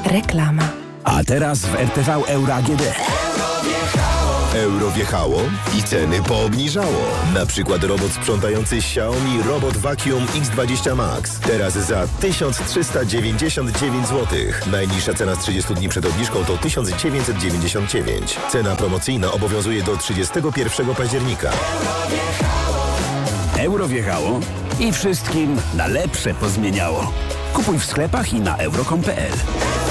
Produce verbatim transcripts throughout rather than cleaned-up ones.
Reklama. A teraz w R T V Euro A G D. Euro wjechało i ceny poobniżało. Na przykład robot sprzątający Xiaomi Robot Vacuum X dwadzieścia Max. Teraz za tysiąc trzysta dziewięćdziesiąt dziewięć złotych. Najniższa cena z trzydziestu dni przed obniżką to tysiąc dziewięćset dziewięćdziesiąt dziewięć. Cena promocyjna obowiązuje do trzydziestego pierwszego października. Euro wjechało i wszystkim na lepsze pozmieniało. Kupuj w sklepach i na euro kropka com kropka pe el.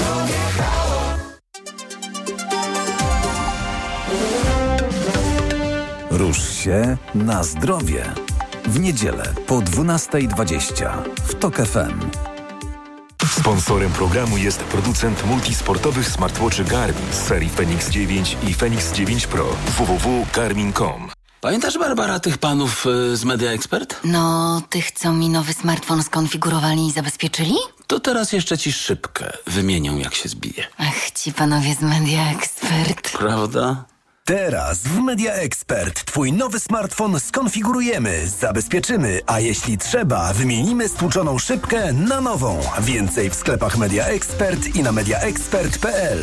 Rusz się na zdrowie. W niedzielę po dwunasta dwadzieścia w TOK F M. Sponsorem programu jest producent multisportowych smartwatchy Garmin z serii Fenix dziewięć i Fenix dziewięć Pro. w w w kropka garmin kropka com. Pamiętasz, Barbara, tych panów y, z Media Expert? No, tych, co mi nowy smartfon skonfigurowali i zabezpieczyli? To teraz jeszcze ci szybkę wymienią, jak się zbije. Ach, ci panowie z Media Expert. Prawda? Teraz w Media Expert Twój nowy smartfon skonfigurujemy, zabezpieczymy, a jeśli trzeba, wymienimy stłuczoną szybkę na nową. Więcej w sklepach Media Expert i na media expert kropka pe el.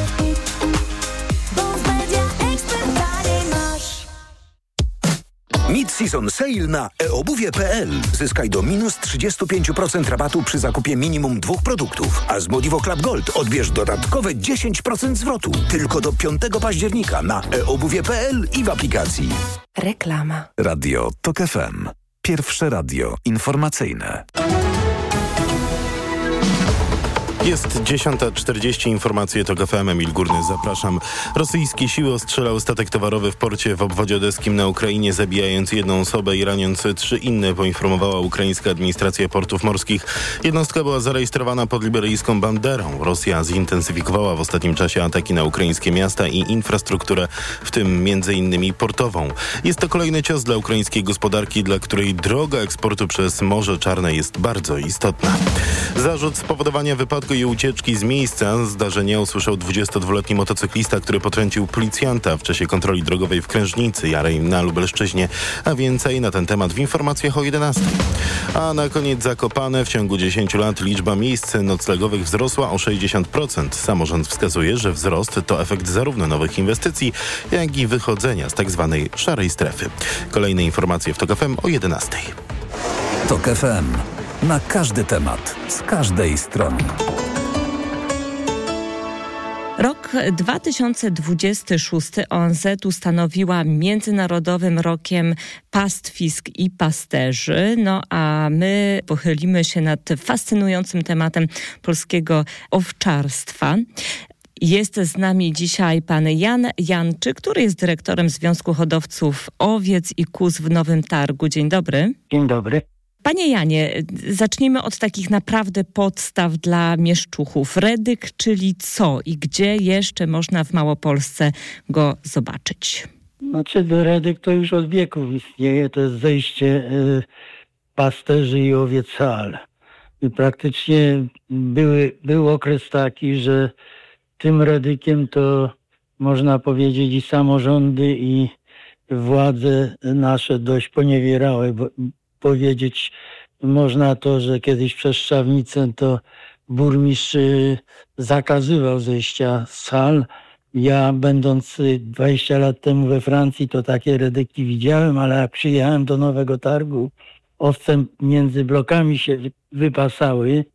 Mid-season sale na e obuwie kropka pe el. Zyskaj do minus trzydzieści pięć procent rabatu przy zakupie minimum dwóch produktów. A z Modivo Club Gold odbierz dodatkowe dziesięć procent zwrotu. Tylko do piątego października na e obuwie kropka pe el i w aplikacji. Reklama. Radio TOK F M. Pierwsze radio informacyjne. Jest dziesiąta czterdzieści, informacje TOK F M, Emil Górny, zapraszam. Rosyjskie siły ostrzelały statek towarowy w porcie w obwodzie odeskim na Ukrainie, zabijając jedną osobę i raniąc trzy inne, poinformowała ukraińska administracja portów morskich. Jednostka była zarejestrowana pod liberyjską banderą. Rosja zintensyfikowała w ostatnim czasie ataki na ukraińskie miasta i infrastrukturę, w tym między innymi portową. Jest to kolejny cios dla ukraińskiej gospodarki, dla której droga eksportu przez Morze Czarne jest bardzo istotna. Zarzut spowodowania wypadku i ucieczki z miejsca zdarzenia usłyszał dwudziestodwuletni motocyklista, który potrącił policjanta w czasie kontroli drogowej w Krężnicy Jarej na Lubelszczyźnie. A więcej na ten temat w informacjach o jedenastej. A na koniec Zakopane. W ciągu dziesięciu lat liczba miejsc noclegowych wzrosła o sześćdziesiąt procent. Samorząd wskazuje, że wzrost to efekt zarówno nowych inwestycji, jak i wychodzenia z tak zwanej szarej strefy. Kolejne informacje w TOK F M o jedenastej. TOK F M. Na każdy temat, z każdej strony. Rok dwa tysiące dwudziesty szósty O N Z ustanowiła Międzynarodowym Rokiem Pastwisk i Pasterzy. No a my pochylimy się nad fascynującym tematem polskiego owczarstwa. Jest z nami dzisiaj pan Jan Janczy, który jest dyrektorem Związku Hodowców Owiec i Kóz w Nowym Targu. Dzień dobry. Dzień dobry. Panie Janie, zacznijmy od takich naprawdę podstaw dla mieszczuchów. Redyk, czyli co i gdzie jeszcze można w Małopolsce go zobaczyć? Znaczy, redyk to już od wieków istnieje. To jest zejście y, pasterzy i owiecal. I praktycznie były, był okres taki, że tym redykiem to można powiedzieć i samorządy, i władze nasze dość poniewierały, bo powiedzieć można to, że kiedyś przez Szczawnicę to burmistrz zakazywał zejścia z sal. Ja będąc dwadzieścia lat temu we Francji, to takie redyki widziałem, ale jak przyjechałem do Nowego Targu, owce między blokami się wypasały,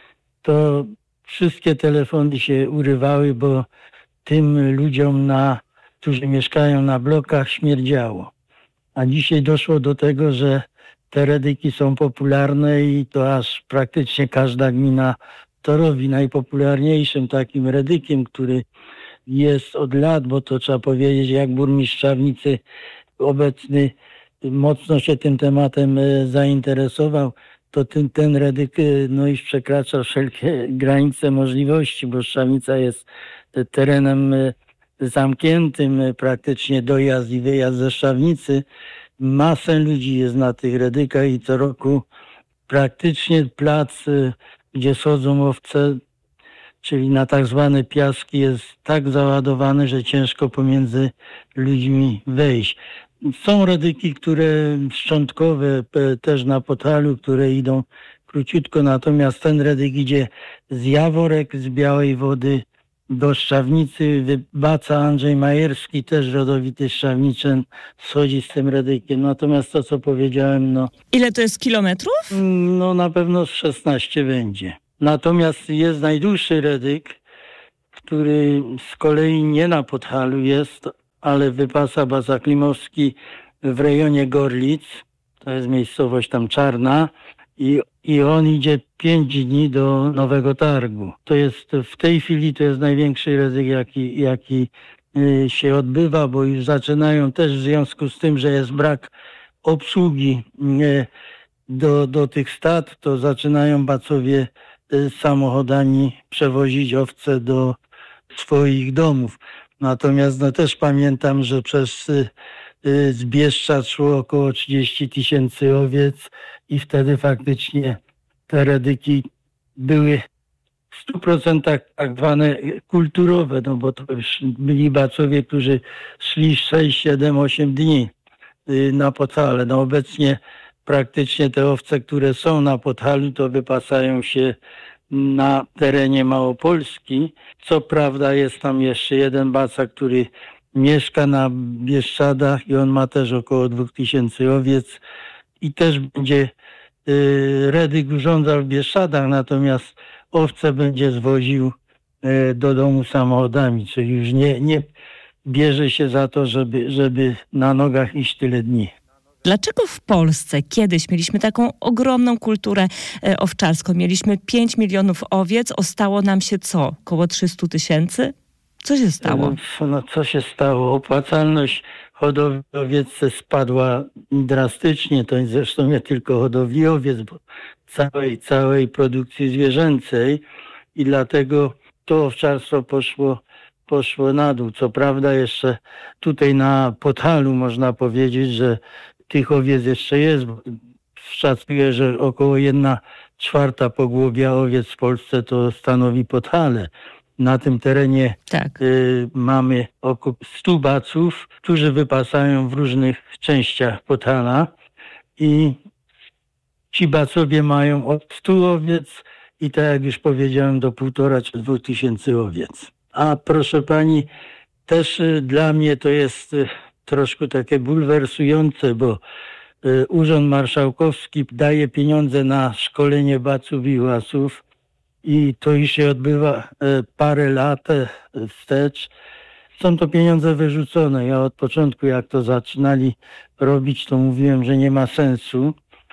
to wszystkie telefony się urywały, bo tym ludziom, na, którzy mieszkają na blokach, śmierdziało. A dzisiaj doszło do tego, że te redyki są popularne i to aż praktycznie każda gmina to robi. Najpopularniejszym takim redykiem, który jest od lat, bo to trzeba powiedzieć, jak burmistrz Szczawnicy obecny mocno się tym tematem zainteresował, to ten, ten redyk no już przekracza wszelkie granice możliwości, bo Szczawnica jest terenem zamkniętym, praktycznie dojazd i wyjazd ze Szczawnicy. Masę ludzi jest na tych redykach i co roku praktycznie plac, gdzie schodzą owce, czyli na tak zwane piaski, jest tak załadowany, że ciężko pomiędzy ludźmi wejść. Są redyki, które szczątkowe też na Potalu, które idą króciutko. Natomiast ten redyk idzie z Jaworek, z Białej Wody do Szczawnicy. Wybaca Andrzej Majerski, też rodowity Szczawniczyn, schodzi z tym redykiem. Natomiast to, co powiedziałem, no... Ile to jest kilometrów? No na pewno z szesnaście będzie. Natomiast jest najdłuższy redyk, który z kolei nie na Podhalu jest, ale wypasa Baca Klimowski w rejonie Gorlic. To jest miejscowość tam Czarna. I, I on idzie pięć dni do Nowego Targu. To jest w tej chwili to jest największy redyk, jaki, jaki y, się odbywa, bo już zaczynają też w związku z tym, że jest brak obsługi y, do, do tych stad, to zaczynają bacowie y, samochodami przewozić owce do swoich domów. Natomiast no, też pamiętam, że przez y, y, Zbieszcza szło około trzydzieści tysięcy owiec i wtedy faktycznie te redyki były w stu procentach tak zwane kulturowe, no bo to już byli bacowie, którzy szli sześć, siedem, osiem dni y, na Podhale. No obecnie praktycznie te owce, które są na Podhalu, to wypasają się na terenie Małopolski. Co prawda jest tam jeszcze jeden baca, który mieszka na Bieszczadach i on ma też około dwóch tysięcy owiec i też będzie y, redyk urządzał w Bieszczadach, natomiast owce będzie zwoził y, do domu samochodami, czyli już nie, nie bierze się za to, żeby, żeby na nogach iść tyle dni. Dlaczego w Polsce kiedyś mieliśmy taką ogromną kulturę e, owczarską? Mieliśmy pięć milionów owiec, ostało nam się co? Około trzysta tysięcy? Co się stało? No, co się stało? Opłacalność hodowli owiec spadła drastycznie. To zresztą nie tylko hodowli owiec, bo całej, całej produkcji zwierzęcej i dlatego to owczarstwo poszło, poszło na dół. Co prawda jeszcze tutaj na Podhalu można powiedzieć, że tych owiec jeszcze jest. Szacuję, że około jedna czwarta pogłowia owiec w Polsce to stanowi Podhale. Na tym terenie tak. y, mamy około stu baców, którzy wypasają w różnych częściach Podhala i ci bacowie mają od stu owiec i tak jak już powiedziałem do półtora czy dwóch tysięcy owiec. A proszę pani, też y, dla mnie to jest y, troszkę takie bulwersujące, bo y, Urząd Marszałkowski daje pieniądze na szkolenie baców i łasów i to już się odbywa y, parę lat y, wstecz. Są to pieniądze wyrzucone. Ja od początku, jak to zaczynali robić, to mówiłem, że nie ma sensu,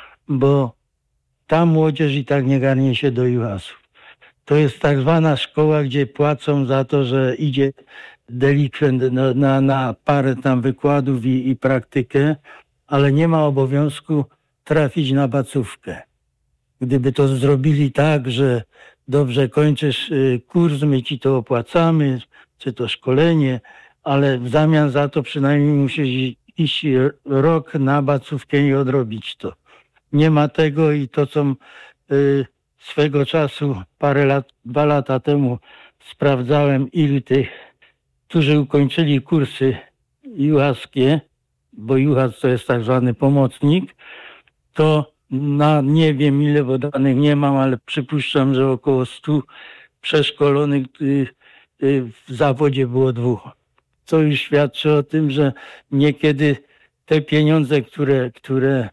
bo ta młodzież i tak nie garnie się do juhasów. To jest tak zwana szkoła, gdzie płacą za to, że idzie delikwent na, na, na parę tam wykładów i, i praktykę, ale nie ma obowiązku trafić na bacówkę. Gdyby to zrobili tak, że dobrze kończysz kurs, my ci to opłacamy, czy to szkolenie, ale w zamian za to przynajmniej musisz iść rok na bacówkę i odrobić to. Nie ma tego i to, co y, swego czasu, parę lat, dwa lata temu sprawdzałem, ilu tych, którzy ukończyli kursy juhaskie, bo juhas to jest tak zwany pomocnik, to na nie wiem ile, bo danych nie mam, ale przypuszczam, że około stu przeszkolonych y, y, w zawodzie było dwóch. Co już świadczy o tym, że niekiedy te pieniądze, które, które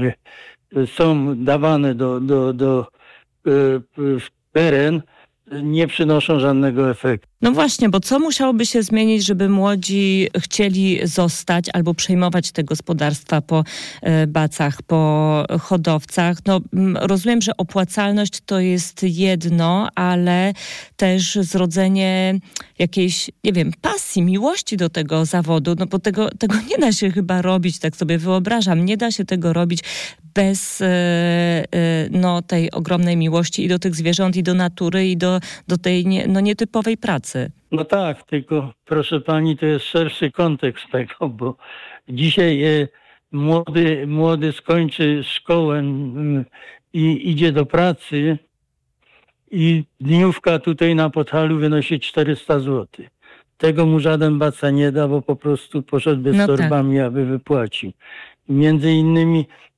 y, są dawane do, do, do y, w teren, nie przynoszą żadnego efektu. No właśnie, bo co musiałoby się zmienić, żeby młodzi chcieli zostać albo przejmować te gospodarstwa po e, bacach, po hodowcach? No rozumiem, że opłacalność to jest jedno, ale też zrodzenie jakiejś, nie wiem, pasji, miłości do tego zawodu, no bo tego, tego nie da się chyba robić, tak sobie wyobrażam, nie da się tego robić bez e, e, no, tej ogromnej miłości i do tych zwierząt, i do natury, i do, do tej nie, no, nietypowej pracy. No tak, tylko proszę pani, to jest szerszy kontekst tego, bo dzisiaj e, młody, młody skończy szkołę m, i idzie do pracy i dniówka tutaj na Podhalu wynosi czterysta złotych. Tego mu żaden baca nie da, bo po prostu poszedłby z no torbami, tak. aby wypłacił. Między innymi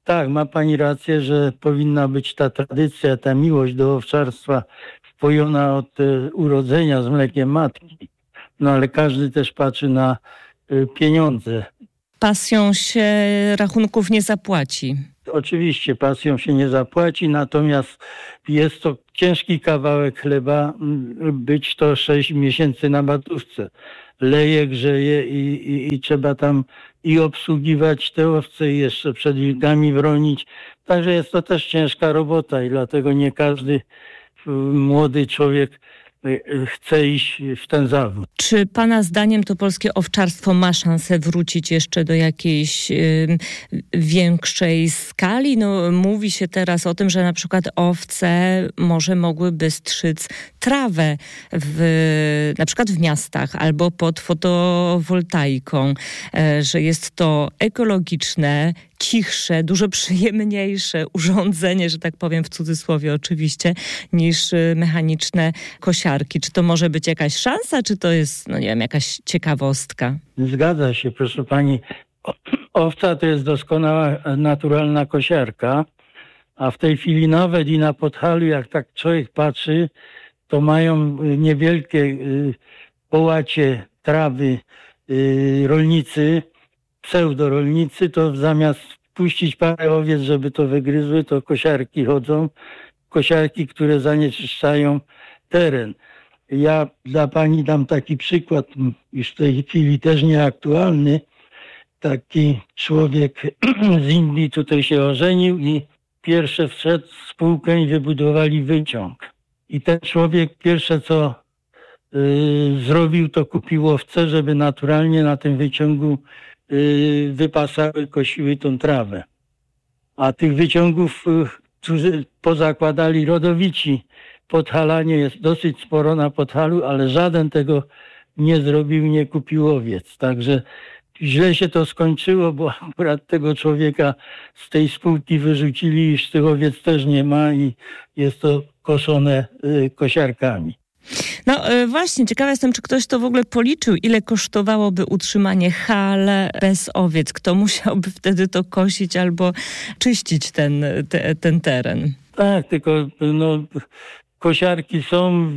Tak, ma pani rację, że powinna być ta tradycja, ta miłość do owczarstwa wpojona od e, urodzenia z mlekiem matki. No ale każdy też patrzy na e, pieniądze. Pasją się rachunków nie zapłaci. Oczywiście pasją się nie zapłaci, natomiast jest to ciężki kawałek chleba, być to sześć miesięcy na batówce. Leje, grzeje i, i, i trzeba tam i obsługiwać te owce i jeszcze przed wilkami bronić. Także jest to też ciężka robota i dlatego nie każdy młody człowiek chce iść w ten zawód. Czy pana zdaniem to polskie owczarstwo ma szansę wrócić jeszcze do jakiejś y, większej skali? No, mówi się teraz o tym, że na przykład owce może mogłyby strzyc trawę w, na przykład w miastach albo pod fotowoltaiką, y, że jest to ekologiczne, cichsze, dużo przyjemniejsze urządzenie, że tak powiem w cudzysłowie oczywiście, niż mechaniczne kosiarki. Czy to może być jakaś szansa, czy to jest, no nie wiem, jakaś ciekawostka? Zgadza się, proszę pani. Owca to jest doskonała, naturalna kosiarka, a w tej chwili nawet i na Podhalu, jak tak człowiek patrzy, to mają niewielkie połacie trawy rolnicy, pseudorolnicy, to zamiast puścić parę owiec, żeby to wygryzły, to kosiarki chodzą. Kosiarki, które zanieczyszczają teren. Ja dla pani dam taki przykład, już w tej chwili też nieaktualny. Taki człowiek z Indii tutaj się ożenił i pierwsze wszedł w spółkę i wybudowali wyciąg. I ten człowiek pierwsze co y, zrobił, to kupił owce, żeby naturalnie na tym wyciągu y, wypasały, kosiły tą trawę. A tych wyciągów, y, którzy pozakładali rodowici, Podhalanie jest dosyć sporo na Podhalu, ale żaden tego nie zrobił, nie kupił owiec. Także źle się to skończyło, bo akurat tego człowieka z tej spółki wyrzucili, już tych owiec też nie ma i jest to koszone y, kosiarkami. No y, właśnie, ciekawa jestem, czy ktoś to w ogóle policzył, ile kosztowałoby utrzymanie hal bez owiec. Kto musiałby wtedy to kosić albo czyścić ten, te, ten teren? Tak, tylko no, kosiarki są,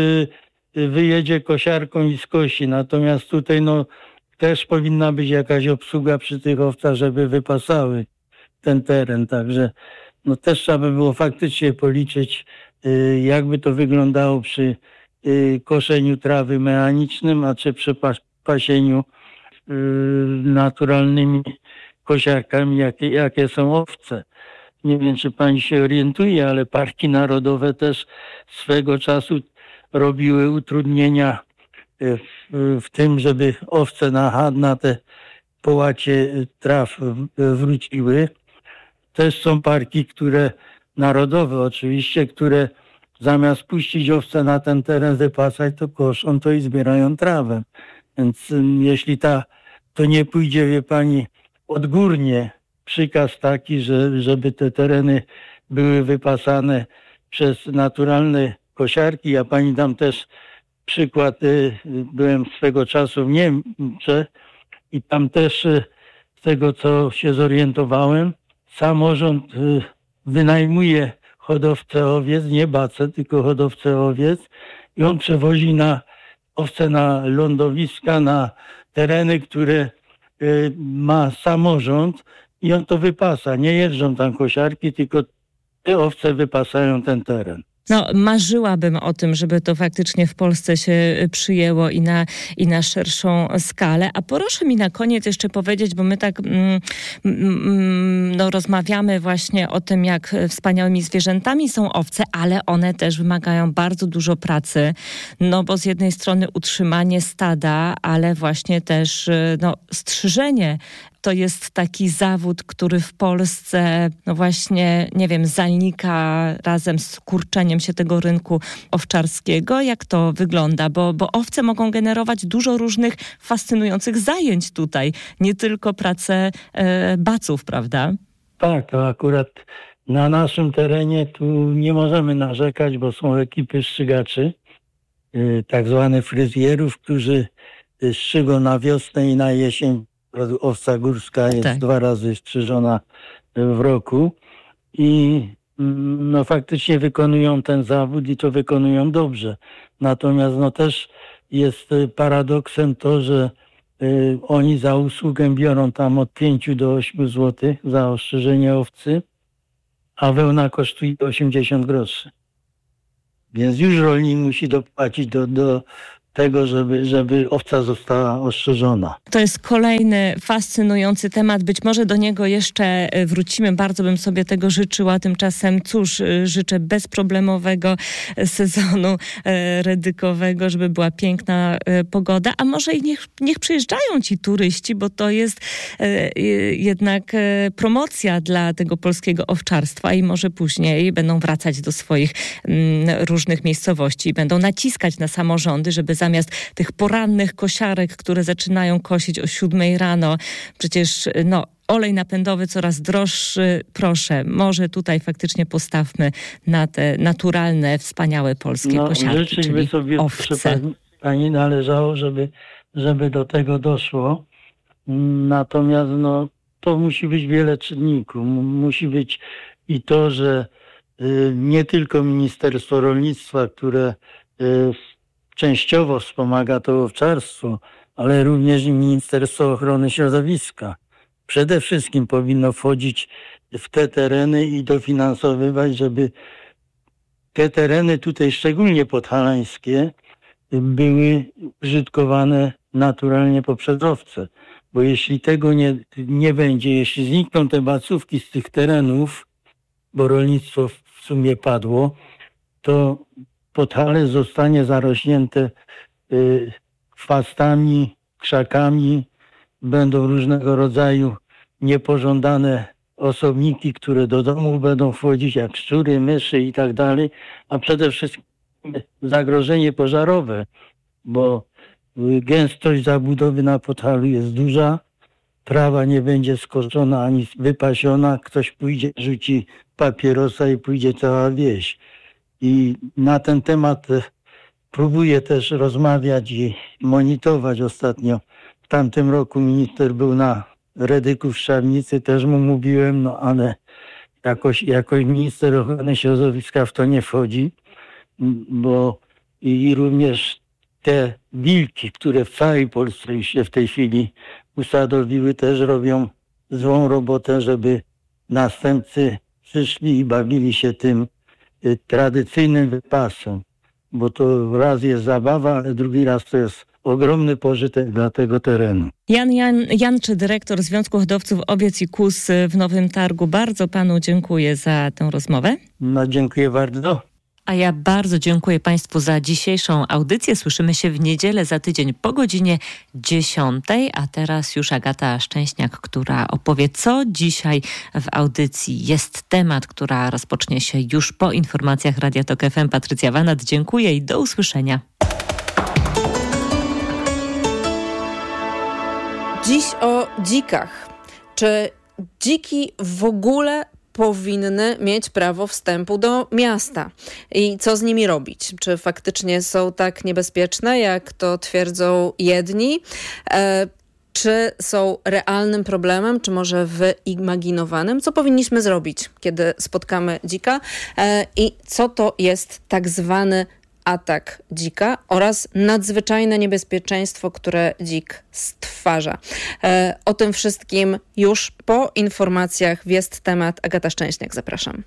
y, wyjedzie kosiarką i skosi. Natomiast tutaj no, też powinna być jakaś obsługa przy tych owcach, żeby wypasały ten teren. Także no, też trzeba by było faktycznie policzyć, y, jakby to wyglądało przy y, koszeniu trawy mechanicznym, a czy przy pas- pasieniu y, naturalnymi kosiarkami, jakie, jakie są owce. Nie wiem, czy pani się orientuje, ale parki narodowe też swego czasu robiły utrudnienia w, w tym, żeby owce na, na te połacie traw wróciły. Też są parki, które narodowe oczywiście, które zamiast puścić owce na ten teren wypasać, to koszą to i zbierają trawę. Więc jeśli ta, to nie pójdzie, wie pani, odgórnie, przykaz taki, że, żeby te tereny były wypasane przez naturalne kosiarki. Ja pani dam też przykład, byłem swego czasu w Niemczech i tam też z tego, co się zorientowałem, samorząd wynajmuje hodowcę owiec, nie bacę, tylko hodowcę owiec i on przewozi na owce na lądowiska, na tereny, które ma samorząd, i on to wypasa. Nie jeżdżą tam kosiarki, tylko te owce wypasają ten teren. No, marzyłabym o tym, żeby to faktycznie w Polsce się przyjęło i na, i na szerszą skalę. A proszę mi na koniec jeszcze powiedzieć, bo my tak mm, mm, no, rozmawiamy właśnie o tym, jak wspaniałymi zwierzętami są owce, ale one też wymagają bardzo dużo pracy. No bo z jednej strony utrzymanie stada, ale właśnie też no, strzyżenie. To jest taki zawód, który w Polsce, no właśnie, nie wiem, zanika razem z kurczeniem się tego rynku owczarskiego. Jak to wygląda? Bo, bo owce mogą generować dużo różnych fascynujących zajęć tutaj. Nie tylko pracę e, baców, prawda? Tak, to akurat na naszym terenie tu nie możemy narzekać, bo są ekipy strzygaczy, yy, tak zwane fryzjerów, którzy strzygą na wiosnę i na jesień. Owca górska jest tak. dwa razy strzyżona w roku i no faktycznie wykonują ten zawód i to wykonują dobrze. Natomiast no też jest paradoksem to, że y, oni za usługę biorą tam od pięciu do ośmiu złotych za ostrzyżenie owcy, a wełna kosztuje osiemdziesiąt groszy. Więc już rolnik musi dopłacić do, do tego, żeby, żeby owca została ostrzyżona. To jest kolejny fascynujący temat. Być może do niego jeszcze wrócimy. Bardzo bym sobie tego życzyła. Tymczasem cóż, życzę bezproblemowego sezonu redykowego, żeby była piękna pogoda. A może i niech, niech przyjeżdżają ci turyści, bo to jest jednak promocja dla tego polskiego owczarstwa i może później będą wracać do swoich różnych miejscowości i będą naciskać na samorządy, żeby zamiast tych porannych kosiarek, które zaczynają kosić o siódmej rano, przecież no, olej napędowy coraz droższy, proszę, może tutaj faktycznie postawmy na te naturalne, wspaniałe polskie no, kosiarki, życzyć by sobie, owce. Pani, pani należało, żeby, żeby do tego doszło. Natomiast no, to musi być wiele czynników. Musi być i to, że y, nie tylko Ministerstwo Rolnictwa, które y, częściowo wspomaga to owczarstwo, ale również i Ministerstwo Ochrony Środowiska. Przede wszystkim powinno wchodzić w te tereny i dofinansowywać, żeby te tereny tutaj, szczególnie podhalańskie, były użytkowane naturalnie poprzez owce. Bo jeśli tego nie, nie będzie, jeśli znikną te bacówki z tych terenów, bo rolnictwo w sumie padło, to Podhale zostanie zarośnięte y, chwastami, krzakami, będą różnego rodzaju niepożądane osobniki, które do domu będą wchodzić, jak szczury, myszy i tak dalej, a przede wszystkim zagrożenie pożarowe, bo gęstość zabudowy na Podhalu jest duża, trawa nie będzie skoszona ani wypasiona, ktoś pójdzie, rzuci papierosa i pójdzie cała wieś. I na ten temat próbuję też rozmawiać i monitorować ostatnio. W tamtym roku minister był na Redyku w Szczawnicy, też mu mówiłem, no ale jakoś, jakoś minister ochrony środowiska w to nie wchodzi, bo i również te wilki, które w całej Polsce już się w tej chwili usadowiły, też robią złą robotę, żeby następcy przyszli i bawili się tym tradycyjnym wypasem, bo to raz jest zabawa, ale drugi raz to jest ogromny pożytek dla tego terenu. Jan, Jan Janczy, dyrektor Związku Hodowców Owiec i Kóz w Nowym Targu. Bardzo panu dziękuję za tę rozmowę. No, dziękuję bardzo. A ja bardzo dziękuję państwu za dzisiejszą audycję. Słyszymy się w niedzielę za tydzień po godzinie dziesiątej. A teraz już Agata Szczęśniak, która opowie, co dzisiaj w audycji jest temat, która rozpocznie się już po informacjach Radia Tok F M. Patrycja Wanat, dziękuję i do usłyszenia. Dziś o dzikach. Czy dziki w ogóle powinny mieć prawo wstępu do miasta? I co z nimi robić? Czy faktycznie są tak niebezpieczne, jak to twierdzą jedni? E, czy są realnym problemem, czy może wyimaginowanym? Co powinniśmy zrobić, kiedy spotkamy dzika? E, I co to jest tak zwany atak dzika oraz nadzwyczajne niebezpieczeństwo, które dzik stwarza. E, o tym wszystkim już po informacjach. Jest temat. Agata Szczęśniak, zapraszam.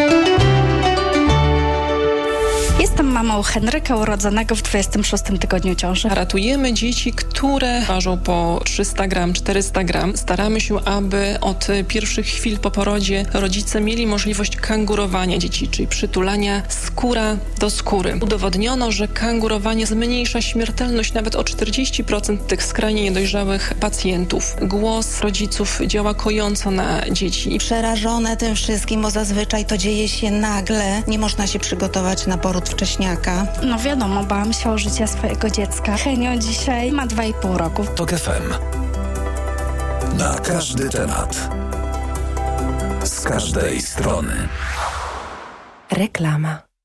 Jestem mamą Henryka, urodzonego w dwudziestym szóstym tygodniu ciąży. Ratujemy dzieci, które ważą po trzysta gram, czterysta gram. Staramy się, aby od pierwszych chwil po porodzie rodzice mieli możliwość kangurowania dzieci, czyli przytulania skóra do skóry. Udowodniono, że kangurowanie zmniejsza śmiertelność nawet o czterdzieści procent tych skrajnie niedojrzałych pacjentów. Głos rodziców działa kojąco na dzieci. Przerażone tym wszystkim, bo zazwyczaj to dzieje się nagle. Nie można się przygotować na poród wcześniaka. No wiadomo, bałam się o życie swojego dziecka. Henio dzisiaj ma dwa i pół roku. Tok F M. Na każdy temat. Z każdej strony. Reklama.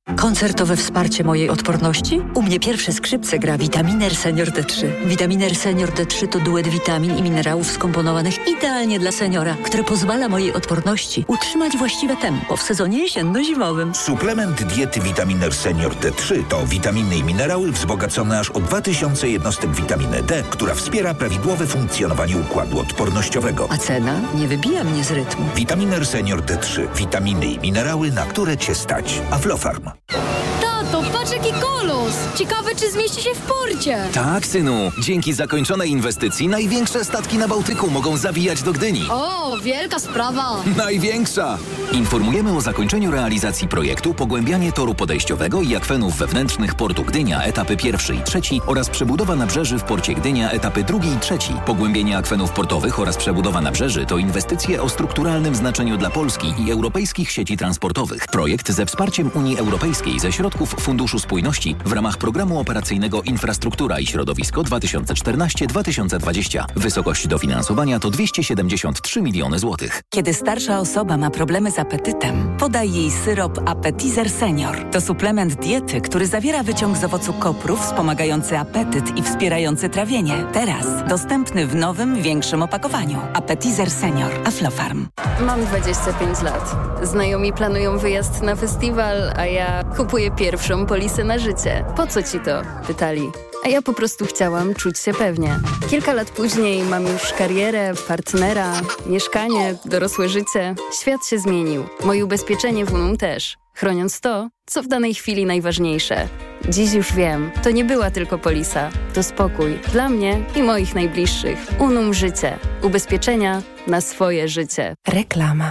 Koncertowe wsparcie mojej odporności? U mnie pierwsze skrzypce gra Vitaminer Senior D trzy. Vitaminer Senior D trzy to duet witamin i minerałów skomponowanych idealnie dla seniora, które pozwala mojej odporności utrzymać właściwe tempo w sezonie jesienno-zimowym. Suplement diety Vitaminer Senior D trzy to witaminy i minerały wzbogacone aż o dwa tysiące jednostek witaminy D, która wspiera prawidłowe funkcjonowanie układu odpornościowego. A cena nie wybija mnie z rytmu. Vitaminer Senior D trzy. Witaminy i minerały, na które Cię stać. Aflofarm. Tato, patrz jaki kolos! Ciekawe, czy zmieści się w porcie. Tak, synu. Dzięki zakończonej inwestycji największe statki na Bałtyku mogą zawijać do Gdyni. O, wielka sprawa. Największa! Informujemy o zakończeniu realizacji projektu Pogłębianie toru podejściowego i akwenów wewnętrznych portu Gdynia, etapy pierwszy i trzeci oraz przebudowa nabrzeży w porcie Gdynia, etapy drugi i trzeci. Pogłębienie akwenów portowych oraz przebudowa nabrzeży to inwestycje o strukturalnym znaczeniu dla Polski i europejskich sieci transportowych. Projekt ze wsparciem Unii Europejskiej ze środków Funduszu Spójności w ramach Programu Operacyjnego Infrastruktura i Środowisko dwa tysiące czternaście do dwa tysiące dwadzieścia. Wysokość dofinansowania to dwieście siedemdziesiąt trzy miliony złotych. Kiedy starsza osoba ma problemy z apetytem, podaj jej syrop Appetizer Senior. To suplement diety, który zawiera wyciąg z owocu kopru wspomagający apetyt i wspierający trawienie. Teraz dostępny w nowym, większym opakowaniu. Appetizer Senior. Aflofarm. Mam dwadzieścia pięć lat. Znajomi planują wyjazd na festiwal, a ja kupuję pierwszą polisę na życie. Po co ci to? Pytali. A ja po prostu chciałam czuć się pewnie. Kilka lat później mam już karierę, partnera, mieszkanie, dorosłe życie. Świat się zmienił. Moje ubezpieczenie w Unum też. Chroniąc to, co w danej chwili najważniejsze. Dziś już wiem, to nie była tylko polisa. To spokój dla mnie i moich najbliższych. Unum Życie. Ubezpieczenia na swoje życie. Reklama.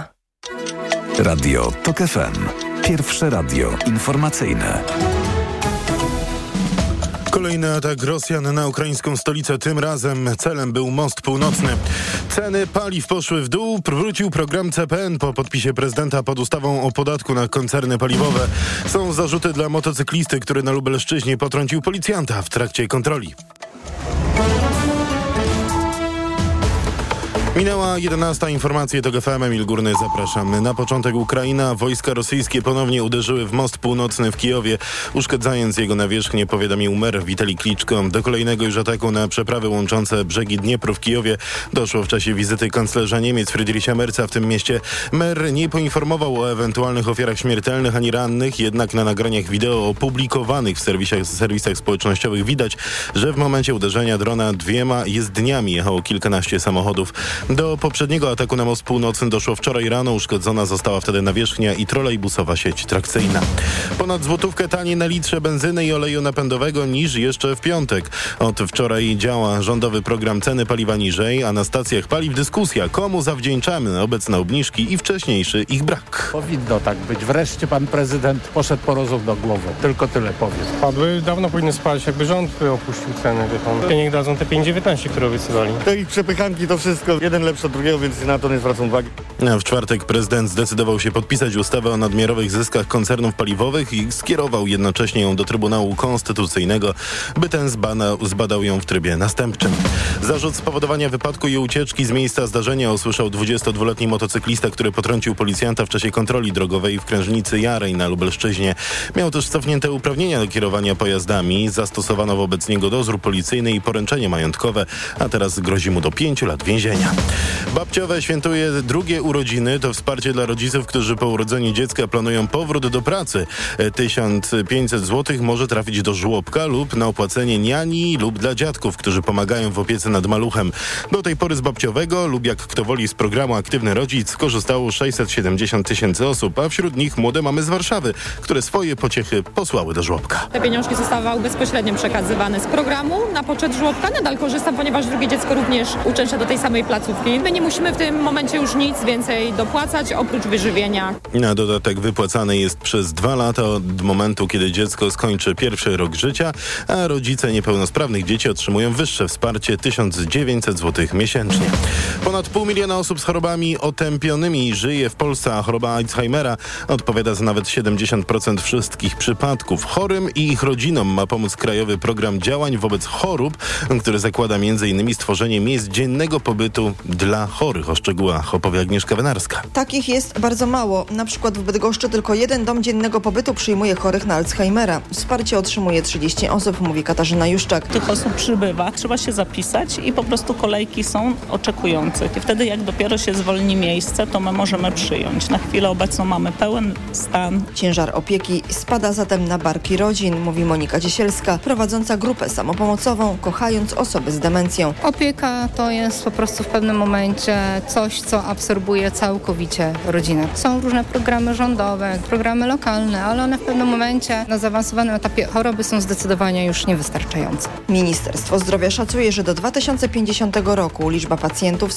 Radio TOK F M. Pierwsze radio informacyjne. Kolejny atak Rosjan na ukraińską stolicę. Tym razem celem był most północny. Ceny paliw poszły w dół. Wrócił program C P N po podpisie prezydenta pod ustawą o podatku na koncerny paliwowe. Są zarzuty dla motocyklisty, który na Lubelszczyźnie potrącił policjanta w trakcie kontroli. Minęła jedenasta. Informacje to G F M. Emil Górny, zapraszam. Na początek Ukraina. Wojska rosyjskie ponownie uderzyły w most północny w Kijowie, uszkadzając jego nawierzchnię, powiadomił mer Witalij Kliczko. Do kolejnego już ataku na przeprawy łączące brzegi Dniepru w Kijowie doszło w czasie wizyty kanclerza Niemiec Friedricha Merza w tym mieście. Mer nie poinformował o ewentualnych ofiarach śmiertelnych ani rannych, jednak na nagraniach wideo opublikowanych w serwisach, serwisach społecznościowych widać, że w momencie uderzenia drona dwiema jezdniami jechało kilkanaście samochodów. Do poprzedniego ataku na most północny doszło wczoraj rano. Uszkodzona została wtedy nawierzchnia i trolejbusowa sieć trakcyjna. Ponad złotówkę taniej na litrze benzyny i oleju napędowego niż jeszcze w piątek. Od wczoraj działa rządowy program Ceny paliwa niżej, a na stacjach paliw dyskusja, komu zawdzięczamy obecne obniżki i wcześniejszy ich brak. Powinno tak być. Wreszcie pan prezydent poszedł po rozum do głowy. Tylko tyle powiem. Padły dawno powinny spać, jakby rząd opuścił ceny. Niech dadzą te pięć dziewiętnaście, które obiecywali. Te ich przepychanki to wszystko. Jeden lepszy od drugiego, więc na to nie zwracam uwagi. W czwartek prezydent zdecydował się podpisać ustawę o nadmiarowych zyskach koncernów paliwowych i skierował jednocześnie ją do Trybunału Konstytucyjnego, by ten zbadał, zbadał ją w trybie następczym. Zarzut spowodowania wypadku i ucieczki z miejsca zdarzenia usłyszał dwudziestodwuletni motocyklista, który potrącił policjanta w czasie kontroli drogowej w Krężnicy Jarej na Lubelszczyźnie. Miał też cofnięte uprawnienia do kierowania pojazdami, zastosowano wobec niego dozór policyjny i poręczenie majątkowe, a teraz grozi mu do pięciu lat więzienia. Babciowe świętuje drugie urodziny. To wsparcie dla rodziców, którzy po urodzeniu dziecka planują powrót do pracy. tysiąc pięćset złotych może trafić do żłobka lub na opłacenie niani lub dla dziadków, którzy pomagają w opiece nad maluchem. Do tej pory z babciowego lub jak kto woli z programu Aktywny Rodzic skorzystało sześćset siedemdziesiąt tysięcy osób, a wśród nich młode mamy z Warszawy, które swoje pociechy posłały do żłobka. Te pieniążki zostały bezpośrednio przekazywane z programu na poczet żłobka. Nadal korzystam, ponieważ drugie dziecko również uczęszcza do tej samej placówki. My nie musimy w tym momencie już nic więcej dopłacać, oprócz wyżywienia. Na dodatek wypłacany jest przez dwa lata od momentu, kiedy dziecko skończy pierwszy rok życia, a rodzice niepełnosprawnych dzieci otrzymują wyższe wsparcie tysiąc dziewięćset złotych miesięcznie. Ponad pół miliona osób z chorobami otępionymi żyje w Polsce, a choroba Alzheimera odpowiada za nawet siedemdziesiąt procent wszystkich przypadków. Chorym i ich rodzinom ma pomóc Krajowy Program Działań wobec Chorób, który zakłada między innymi stworzenie miejsc dziennego pobytu dla chorych. O szczegółach opowie Agnieszka Wynarska. Takich jest bardzo mało. Na przykład w Bydgoszczy tylko jeden dom dziennego pobytu przyjmuje chorych na Alzheimera. Wsparcie otrzymuje trzydzieści osób, mówi Katarzyna Juszczak. Tych osób przybywa. Trzeba się zapisać i po prostu kolejki są oczekujących. I wtedy jak dopiero się zwolni miejsce, to my możemy przyjąć. Na chwilę obecną mamy pełen stan. Ciężar opieki spada zatem na barki rodzin, mówi Monika Ciesielska, prowadząca grupę samopomocową Kochając osoby z demencją. Opieka to jest po prostu w pewnym momencie coś, co absorbuje całkowicie rodzinę. Są różne programy rządowe, programy lokalne, ale one w pewnym momencie na zaawansowanym etapie choroby są zdecydowanie już niewystarczające. Ministerstwo Zdrowia szacuje, że do dwa tysiące pięćdziesiątego roku liczba pacjentów